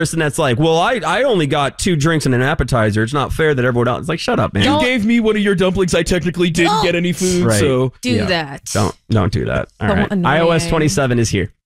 person that's like, well, I only got 2 drinks and an appetizer. It's not fair that everyone else. It's like, shut up, man. You gave me one of your dumplings. I technically didn't get any food, Right. so Do that. Don't do that. All So right. annoying. iOS 27 is here.